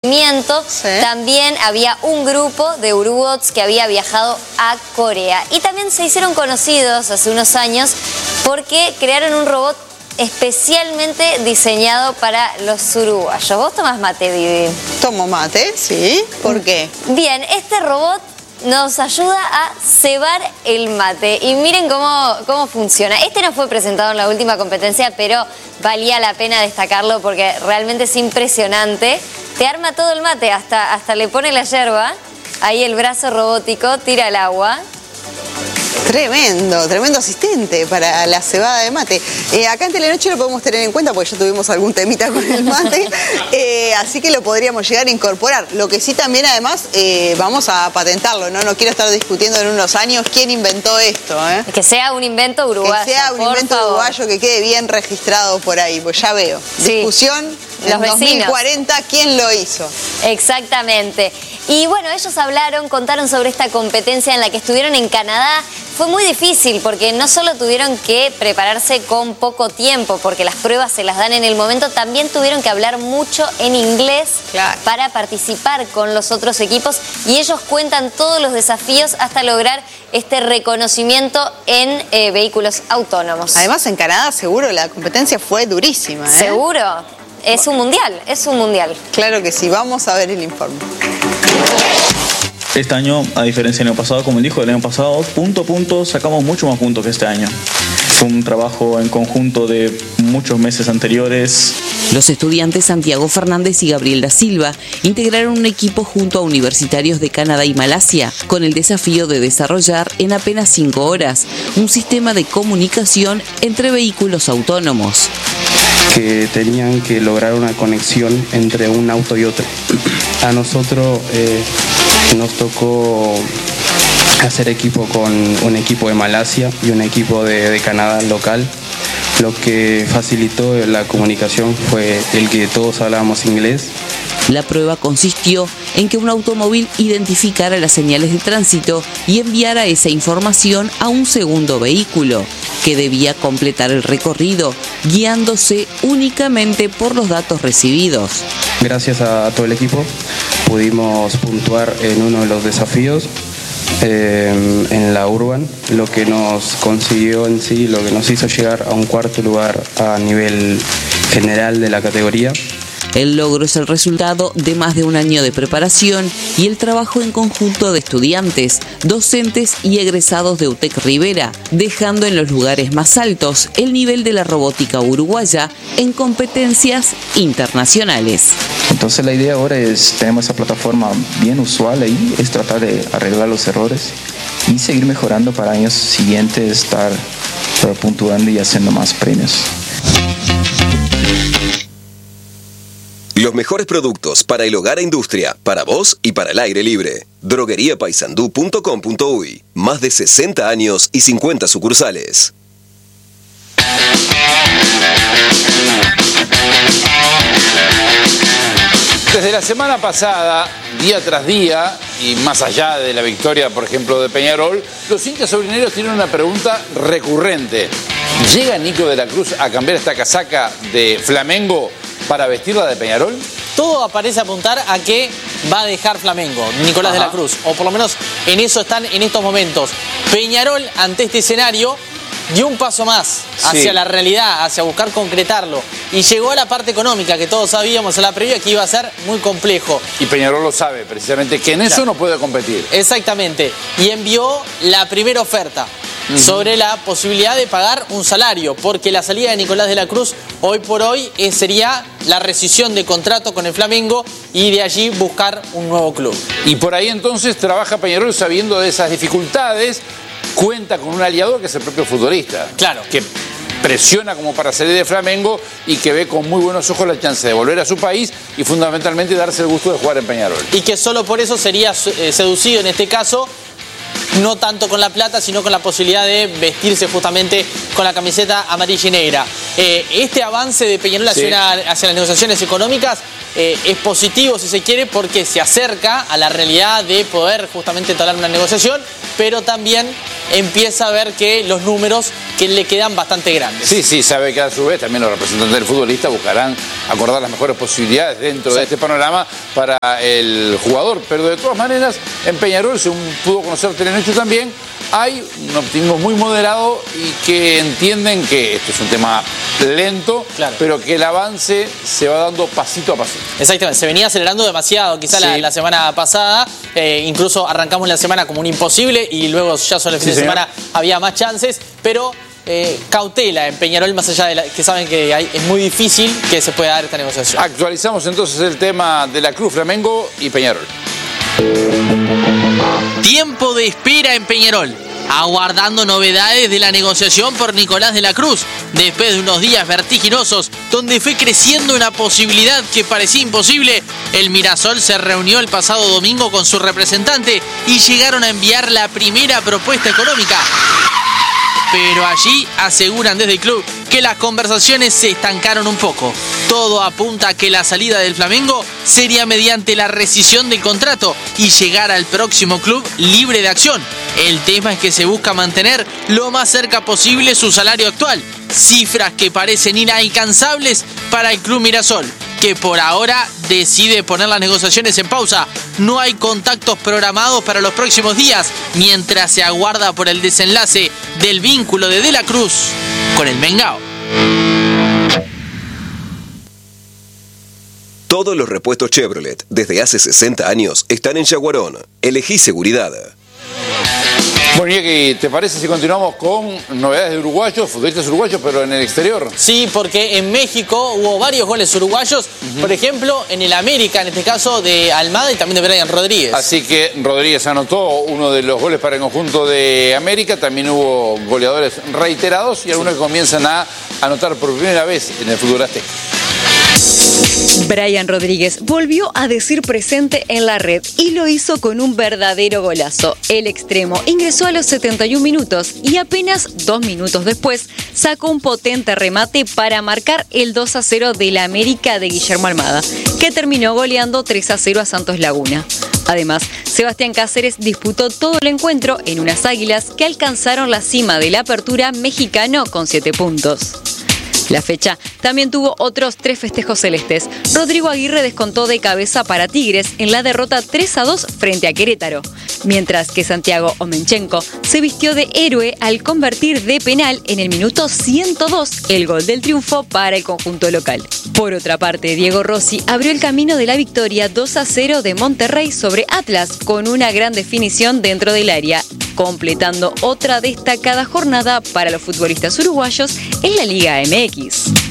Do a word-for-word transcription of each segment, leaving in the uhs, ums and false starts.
reconocimiento. Sí. También había un grupo de Urubots que había viajado a Corea. Y también se hicieron conocidos hace unos años porque crearon un robot especialmente diceñado para los uruguayos. ¿Vos tomás mate, Vivi? Tomo mate, sí. ¿Por qué? Bien, este robot nos ayuda a cebar el mate. Y miren cómo, cómo funciona. Este no fue presentado en la última competencia, pero valía la pena destacarlo porque realmente es impresionante. Te arma todo el mate, hasta, hasta le pone la yerba. Ahí el brazo robótico tira el agua. Tremendo, tremendo asistente para la cebada de mate. Eh, acá en Telenoche lo podemos tener en cuenta porque ya tuvimos algún temita con el mate, eh, así que lo podríamos llegar a incorporar. Lo que sí también además eh, vamos a patentarlo, ¿no? No quiero estar discutiendo en unos años quién inventó esto, ¿eh? Que sea un invento uruguayo. Que sea un invento favor. uruguayo que quede bien registrado por ahí, pues ya veo. Sí. Discusión en Los dos mil cuarenta, ¿quién lo hizo? Exactamente. Y bueno, ellos hablaron, contaron sobre esta competencia en la que estuvieron en Canadá. Fue muy difícil porque no solo tuvieron que prepararse con poco tiempo, porque las pruebas se las dan en el momento, también tuvieron que hablar mucho en inglés, claro, para participar con los otros equipos. Y ellos cuentan todos los desafíos hasta lograr este reconocimiento en eh, vehículos autónomos. Además, en Canadá seguro la competencia fue durísima, ¿eh? Seguro. Es un mundial, es un mundial. Claro que sí, vamos a ver el informe. Este año, a diferencia del año pasado, como dijo, el año pasado, punto a punto, sacamos mucho más puntos que este año. Fue un trabajo en conjunto de muchos meses anteriores. Los estudiantes Santiago Fernández y Gabriel da Silva integraron un equipo junto a universitarios de Canadá y Malasia con el desafío de desarrollar en apenas cinco horas un sistema de comunicación entre vehículos autónomos. Que tenían que lograr una conexión entre un auto y otro. A nosotros eh, nos tocó hacer equipo con un equipo de Malasia y un equipo de, de Canadá local. Lo que facilitó la comunicación fue el que todos hablábamos inglés. La prueba consistió en que un automóvil identificara las señales de tránsito y enviara esa información a un segundo vehículo, que debía completar el recorrido, guiándose únicamente por los datos recibidos. Gracias a todo el equipo pudimos puntuar en uno de los desafíos, eh, en la Urban, lo que nos consiguió en sí, lo que nos hizo llegar a un cuarto lugar a nivel general de la categoría. El logro es el resultado de más de un año de preparación y el trabajo en conjunto de estudiantes, docentes y egresados de UTEC Rivera, dejando en los lugares más altos el nivel de la robótica uruguaya en competencias internacionales. Entonces la idea ahora es, tenemos esa plataforma bien usual ahí, es tratar de arreglar los errores y seguir mejorando para años siguientes, estar puntuando y haciendo más premios. Los mejores productos para el hogar e industria, para vos y para el aire libre. droguería paysandú punto com punto uy. Más de sesenta años y cincuenta sucursales. Desde la semana pasada, día tras día, y más allá de la victoria, por ejemplo, de Peñarol, los hinchas sobrineros tienen una pregunta recurrente. ¿Llega Nico de la Cruz a cambiar esta casaca de Flamengo para vestirla de Peñarol? Todo parece apuntar a que va a dejar Flamengo, Nicolás Ajá. de la Cruz, o por lo menos en eso están en estos momentos. Peñarol, ante este escenario, dio un paso más hacia sí. la realidad, hacia buscar concretarlo, y llegó a la parte económica, que todos sabíamos en la previa que iba a ser muy complejo. Y Peñarol lo sabe, precisamente, que en eso claro. no puede competir. Exactamente, y envió la primera oferta uh-huh. sobre la posibilidad de pagar un salario, porque la salida de Nicolás de la Cruz hoy por hoy eh, sería la rescisión de contrato con el Flamengo y de allí buscar un nuevo club. Y por ahí entonces trabaja Peñarol sabiendo de esas dificultades, cuenta con un aliado que es el propio futbolista. Claro. Que presiona como para salir de Flamengo y que ve con muy buenos ojos la chance de volver a su país y fundamentalmente darse el gusto de jugar en Peñarol. Y que solo por eso sería eh, seducido en este caso, no tanto con la plata, sino con la posibilidad de vestirse justamente con la camiseta amarilla y negra. Eh, este avance de Peñarol hacia, sí. una, hacia las negociaciones económicas eh, es positivo si se quiere porque se acerca a la realidad de poder justamente entablar una negociación, pero también empieza a ver que los números que le quedan bastante grandes. Sí, sí, sabe que a su vez también los representantes del futbolista buscarán acordar las mejores posibilidades dentro sí. de este panorama para el jugador, pero de todas maneras en Peñarol, según pudo conocer Telenoche también, hay un optimismo muy moderado y que entienden que esto es un tema lento, claro. pero que el avance se va dando pasito a pasito. Exactamente, se venía acelerando demasiado, quizá sí. la, la semana pasada, eh, incluso arrancamos la semana como un imposible y luego ya sobre el fin sí, de señor. semana había más chances, pero eh, cautela en Peñarol, más allá de la, que saben que hay, es muy difícil que se pueda dar esta negociación. Actualizamos entonces el tema de la Cruz, Flamengo y Peñarol. Tiempo de espera en Peñarol, aguardando novedades de la negociación por Nicolás de la Cruz, después de unos días vertiginosos donde fue creciendo una posibilidad que parecía imposible. El Mirasol se reunió el pasado domingo con su representante y llegaron a enviar la primera propuesta económica. Pero allí aseguran desde el club que las conversaciones se estancaron un poco. Todo apunta a que la salida del Flamengo sería mediante la rescisión del contrato y llegar al próximo club libre de acción. El tema es que se busca mantener lo más cerca posible su salario actual, cifras que parecen inalcanzables para el club Mirasol, que por ahora decide poner las negociaciones en pausa. No hay contactos programados para los próximos días, mientras se aguarda por el desenlace del vínculo de De la Cruz con el Mengao. Todos los repuestos Chevrolet desde hace sesenta años están en Yaguarón. Elegí seguridad. Bueno, Iñaki, ¿te parece si continuamos con novedades de uruguayos, futbolistas uruguayos, pero en el exterior? Sí, porque en México hubo varios goles uruguayos, uh-huh. por ejemplo, en el América, en este caso de Almada y también de Brian Rodríguez. Así que Rodríguez anotó uno de los goles para el conjunto de América, también hubo goleadores reiterados y algunos sí. que comienzan a anotar por primera vez en el fútbol azteca. Brian Rodríguez volvió a decir presente en la red y lo hizo con un verdadero golazo. El extremo ingresó a los setenta y un minutos y apenas dos minutos después sacó un potente remate para marcar el dos a cero de la América de Guillermo Almada, que terminó goleando tres a cero a Santos Laguna. Además, Sebastián Cáceres disputó todo el encuentro en unas Águilas que alcanzaron la cima de la apertura mexicano con siete puntos. La fecha también tuvo otros tres festejos celestes. Rodrigo Aguirre descontó de cabeza para Tigres en la derrota tres a dos frente a Querétaro, mientras que Santiago Omenchenko se vistió de héroe al convertir de penal en el minuto ciento dos el gol del triunfo para el conjunto local. Por otra parte, Diego Rossi abrió el camino de la victoria dos a cero de Monterrey sobre Atlas con una gran definición dentro del área, completando otra destacada jornada para los futbolistas uruguayos en la Liga M X.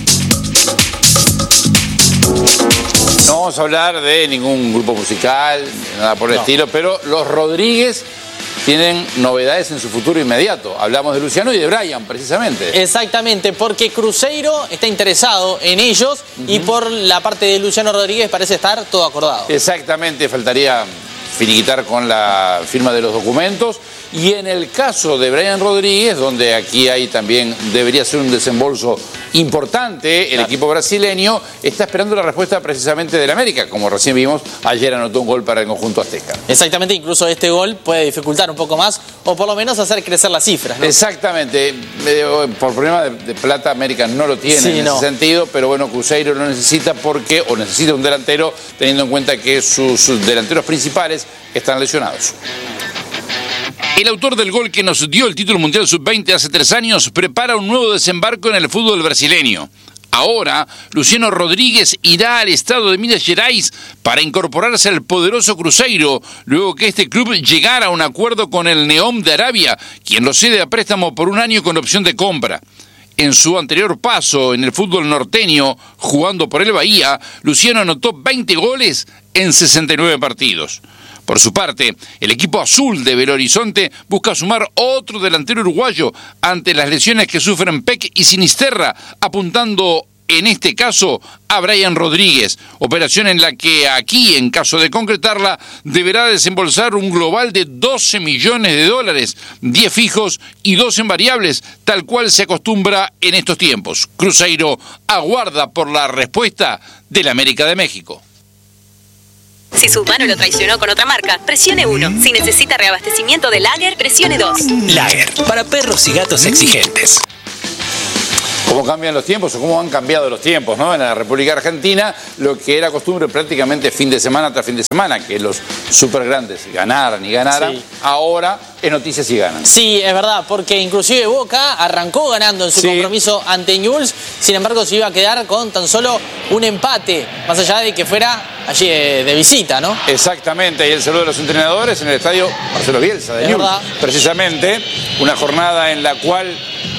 No vamos a hablar de ningún grupo musical, nada por el no. estilo, pero los Rodríguez tienen novedades en su futuro inmediato. Hablamos de Luciano y de Brian, precisamente. Exactamente, porque Cruzeiro está interesado en ellos uh-huh. y por la parte de Luciano Rodríguez parece estar todo acordado. Exactamente, faltaría finiquitar con la firma de los documentos. Y en el caso de Brian Rodríguez, donde aquí hay también, debería ser un desembolso importante, el claro. equipo brasileño está esperando la respuesta precisamente del América. Como recién vimos, ayer anotó un gol para el conjunto azteca. Exactamente, incluso este gol puede dificultar un poco más, o por lo menos hacer crecer las cifras, ¿no? Exactamente, por problema de, de plata América no lo tiene sí, en no. ese sentido, pero bueno, Cruzeiro lo necesita porque, o necesita un delantero, teniendo en cuenta que sus, sus delanteros principales están lesionados. El autor del gol que nos dio el título mundial sub veinte hace tres años prepara un nuevo desembarco en el fútbol brasileño. Ahora, Luciano Rodríguez irá al estado de Minas Gerais para incorporarse al poderoso Cruzeiro, luego que este club llegara a un acuerdo con el Neom de Arabia, quien lo cede a préstamo por un año con opción de compra. En su anterior paso en el fútbol norteño, jugando por el Bahía, Luciano anotó veinte goles en sesenta y nueve partidos. Por su parte, el equipo azul de Belo Horizonte busca sumar otro delantero uruguayo ante las lesiones que sufren Peck y Sinisterra, apuntando en este caso a Brian Rodríguez, operación en la que aquí, en caso de concretarla, deberá desembolsar un global de doce millones de dólares, diez fijos y dos en variables, tal cual se acostumbra en estos tiempos. Cruzeiro aguarda por la respuesta del América de México. Si su mano lo traicionó con otra marca, presione uno. Si necesita reabastecimiento de Lager, presione dos. Lager, para perros y gatos exigentes. Cómo cambian los tiempos o cómo han cambiado los tiempos, ¿no? En la República Argentina, lo que era costumbre prácticamente fin de semana tras fin de semana, que los super grandes ganaran y ganaran, sí. Ahora es noticia si ganan. Sí, es verdad, porque inclusive Boca arrancó ganando en su sí. compromiso ante Newell's, sin embargo se iba a quedar con tan solo un empate, más allá de que fuera allí de, de visita, ¿no? Exactamente, y el saludo de los entrenadores en el estadio Marcelo Bielsa de Newell's. Precisamente, una jornada en la cual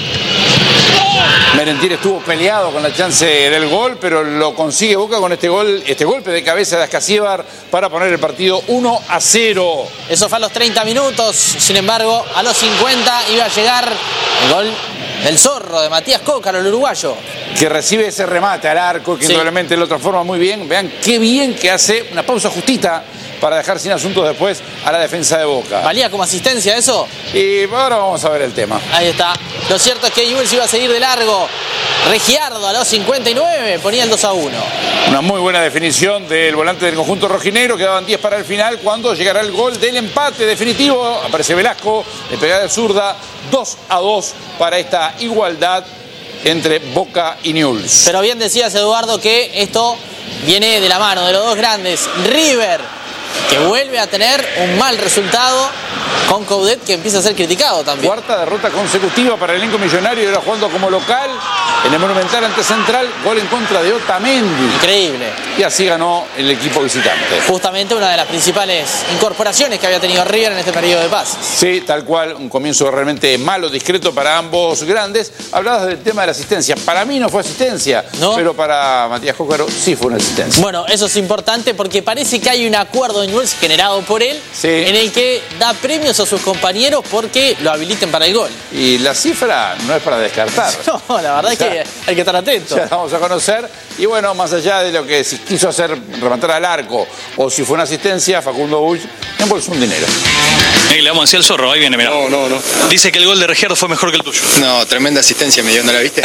Merentiel estuvo peleado con la chance del gol, pero lo consigue Boca con este gol, este golpe de cabeza de Ascasíbar para poner el partido uno a cero. Eso fue a los treinta minutos, sin embargo, a los cincuenta iba a llegar el gol del Zorro de Matías Cócaro, el uruguayo. Que recibe ese remate al arco, que sí. Indudablemente lo transforma muy bien. Vean qué bien que hace una pausa justita para dejar sin asuntos después a la defensa de Boca. ¿Valía como asistencia eso? Y ahora vamos a ver el tema. Ahí está. Lo cierto es que Newell's iba a seguir de largo. Regiardo a los cincuenta y nueve ponía el dos a uno. Una muy buena definición del volante del conjunto rojinegro. Quedaban diez para el final cuando llegará el gol del empate definitivo. Aparece Velasco, le pega de zurda. dos a dos para esta igualdad entre Boca y Newell's. Pero bien decías, Eduardo, que esto viene de la mano de los dos grandes. River, que vuelve a tener un mal resultado con Coudet, que empieza a ser criticado también. Cuarta derrota consecutiva para el elenco millonario, y ahora jugando como local en el Monumental ante Central, gol en contra de Otamendi. Increíble. Y así ganó el equipo visitante. Justamente una de las principales incorporaciones que había tenido River en este periodo de pases. Sí, tal cual, un comienzo realmente malo, discreto para ambos grandes. Hablabas del tema de la asistencia. Para mí no fue asistencia, ¿no? Pero para Matías Cócaro sí fue una asistencia. Bueno, eso es importante porque parece que hay un acuerdo en Newell's generado por él, sí. En el que da premios a sus compañeros porque lo habiliten para el gol. Y la cifra no es para descartar. No, la verdad es que hay que estar atento. Ya vamos a conocer. Y bueno, más allá de lo que si quiso hacer rematar al arco o si fue una asistencia, Facundo Bull embolsó un dinero. Hey, le vamos a decir al Zorro, ahí viene, mirá. No, no, no. Dice que el gol de Regiardo fue mejor que el tuyo. No, tremenda asistencia me dio, ¿no la viste?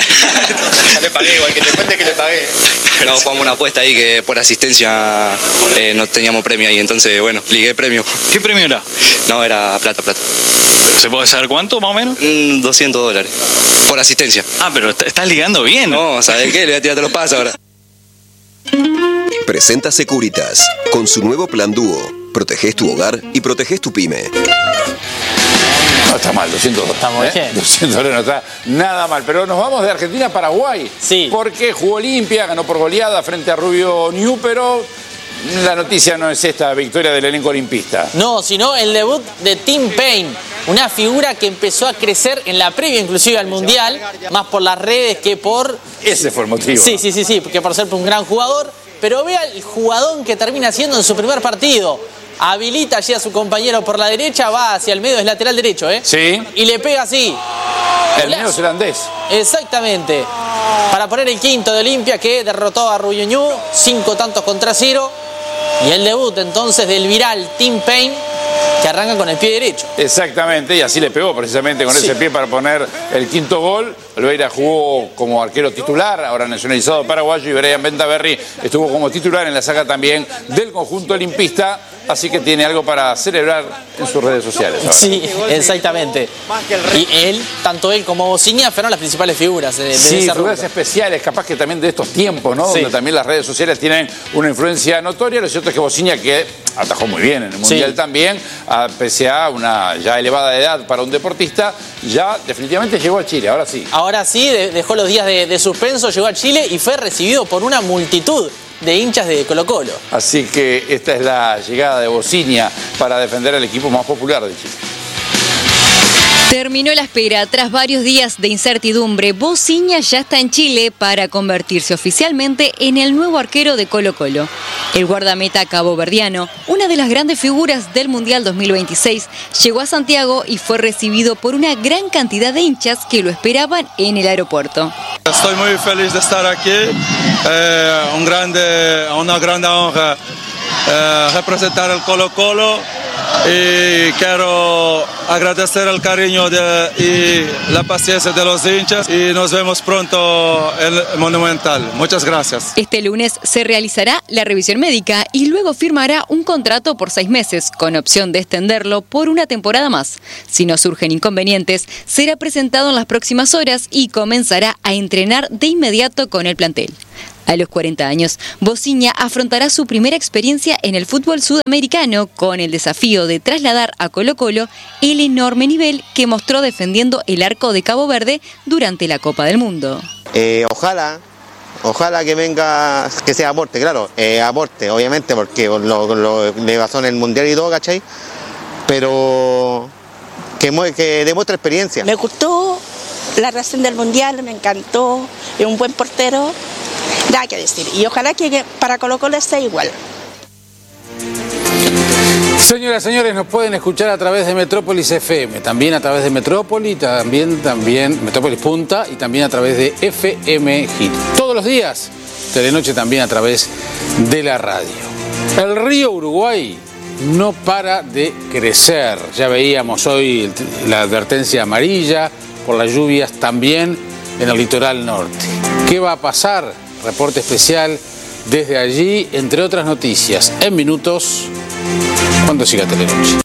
Ya le pagué, igual que te cuente que le pagué. No, jugamos una apuesta ahí que por asistencia eh, no teníamos premio ahí, entonces bueno, ligué premio. ¿Qué premio era? No, era plata, plata. ¿Se puede saber cuánto, más o menos? Mm, doscientos dólares. Por asistencia. Ah, pero estás ligando bien. No, ¿sabes qué? Le voy a tirar los pasos ahora. Presenta Securitas con su nuevo plan Dúo. Protegés tu hogar y protegés tu pyme. No está mal, doscientos dólares. Está muy bien. ¿eh? doscientos dólares no está nada mal. Pero nos vamos de Argentina a Paraguay. Sí. Porque jugó Olimpia, ganó por goleada frente a Rubio Ñu, pero la noticia no es esta victoria del elenco olimpista. No, sino el debut de Tim Payne. Una figura que empezó a crecer en la previa inclusive al Mundial, más por las redes que por... Ese fue el motivo. Sí, sí, sí, sí, que por ser un gran jugador. Pero vea el jugadón que termina siendo en su primer partido. Habilita allí a su compañero por la derecha, va hacia el medio, es lateral derecho, ¿eh? Sí. Y le pega así. El neozelandés. Exactamente. Para poner el quinto de Olimpia, que derrotó a Rubio Ñu, cinco tantos contra cero. Y el debut entonces del viral Tim Payne, que arranca con el pie derecho. Exactamente, y así le pegó precisamente con sí. ese pie para poner el quinto gol. Oliveira jugó como arquero titular, ahora nacionalizado paraguayo, y Brian Bentaberri estuvo como titular en la saga también del conjunto olimpista, así que tiene algo para celebrar en sus redes sociales. Ahora. Sí, exactamente. Y él, tanto él como Bociña fueron las principales figuras de, de sí, esa figuras especiales, capaz que también de estos tiempos, ¿no? Sí. Donde también las redes sociales tienen una influencia notoria. Lo cierto es que Bociña, que atajó muy bien en el Mundial sí. también, a, pese a una ya elevada edad para un deportista, ya definitivamente llegó a Chile, ahora sí. Ahora sí, dejó los días de, de suspenso, llegó a Chile y fue recibido por una multitud de hinchas de Colo-Colo. Así que esta es la llegada de Bociña para defender al equipo más popular de Chile. Terminó la espera. Tras varios días de incertidumbre, Bociña ya está en Chile para convertirse oficialmente en el nuevo arquero de Colo-Colo. El guardameta caboverdiano, una de las grandes figuras del Mundial dos mil veintiséis, llegó a Santiago y fue recibido por una gran cantidad de hinchas que lo esperaban en el aeropuerto. Estoy muy feliz de estar aquí. Eh, un grande, una gran honra eh, representar el Colo-Colo y quiero agradecer el cariño de, y la paciencia de los hinchas y nos vemos pronto en el Monumental. Muchas gracias. Este lunes se realizará la revisión médica y luego firmará un contrato por seis meses, con opción de extenderlo por una temporada más. Si no surgen inconvenientes, será presentado en las próximas horas y comenzará a entrenar de inmediato con el plantel. A los cuarenta años, Bociña afrontará su primera experiencia en el fútbol sudamericano con el desafío de trasladar a Colo-Colo el enorme nivel que mostró defendiendo el arco de Cabo Verde durante la Copa del Mundo. Eh, ojalá, ojalá que venga, que sea aporte, claro, eh, aporte, obviamente, porque lo, lo, le basó en el Mundial y todo, ¿cachai? Pero que, que demuestre experiencia. Me gustó la reacción del Mundial, me encantó, es un buen portero. Nada que decir. Y ojalá que para Colo-Colo sea igual. Señoras y señores, nos pueden escuchar a través de Metrópolis F M, también a través de Metrópolis, también, también Metrópolis Punta y también a través de F M Hit. Todos los días, Telenoche también a través de la radio. El río Uruguay no para de crecer. Ya veíamos hoy la advertencia amarilla por las lluvias también en el litoral norte. ¿Qué va a pasar? Reporte especial desde allí, entre otras noticias, en minutos, cuando siga Telenoche.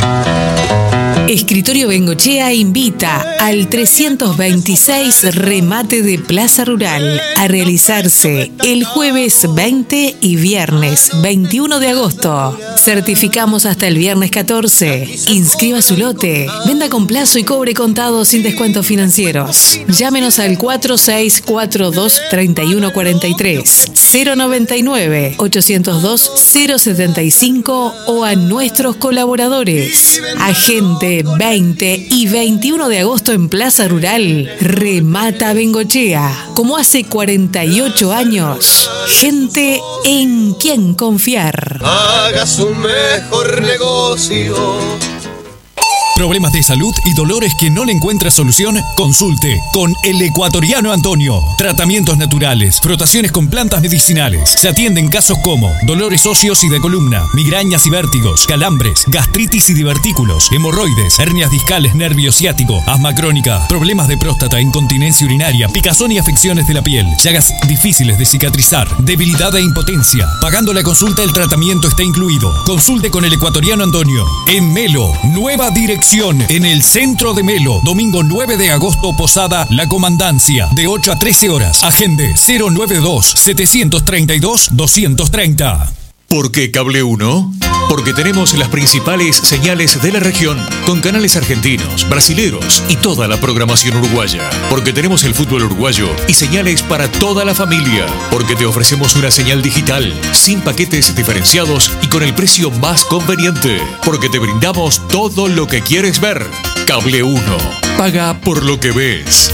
Escritorio Bengochea invita al trescientos veintiséis remate de Plaza Rural a realizarse el jueves veinte y viernes veintiuno de agosto. Certificamos hasta el viernes catorce. Inscriba su lote. Venda con plazo y cobre contado sin descuentos financieros. Llámenos al cuatro seis cuatro dos, tres uno cuatro tres, cero noventa y nueve, ochocientos dos, cero setenta y cinco o a nuestros colaboradores. Agente veinte y veintiuno de agosto en Plaza Rural, remata Bengochea, como hace cuarenta y ocho años. Gente en quien confiar. Haga su mejor negocio. Problemas de salud y dolores que no le encuentra solución, consulte con el Ecuatoriano Antonio. Tratamientos naturales, frotaciones con plantas medicinales. Se atienden casos como dolores óseos y de columna, migrañas y vértigos, calambres, gastritis y divertículos, hemorroides, hernias discales, nervio ciático, asma crónica, problemas de próstata, incontinencia urinaria, picazón y afecciones de la piel, llagas difíciles de cicatrizar, debilidad e impotencia. Pagando la consulta, el tratamiento está incluido. Consulte con el Ecuatoriano Antonio. En Melo, nueva dirección en el centro de Melo, domingo nueve de agosto, Posada La Comandancia, de ocho a trece horas. Agende cero nueve dos, siete tres dos, dos tres cero. ¿Por qué Cable uno? Porque tenemos las principales señales de la región, con canales argentinos, brasileros y toda la programación uruguaya. Porque tenemos el fútbol uruguayo y señales para toda la familia. Porque te ofrecemos una señal digital, sin paquetes diferenciados y con el precio más conveniente. Porque te brindamos todo lo que quieres ver. Cable uno. Paga por lo que ves.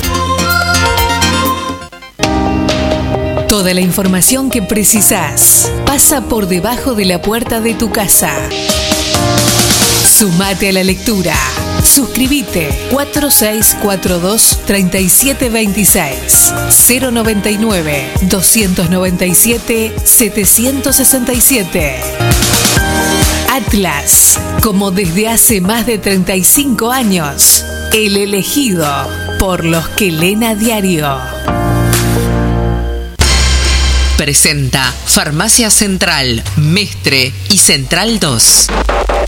Toda la información que precisás pasa por debajo de la puerta de tu casa. Sumate a la lectura. Suscríbete cuatro seis cuatro dos, tres siete dos seis, cero noventa y nueve, doscientos noventa y siete, setecientos sesenta y siete. Atlas, como desde hace más de treinta y cinco años, el elegido por los que leen a diario. Presenta Farmacia Central, Mestre y Central dos.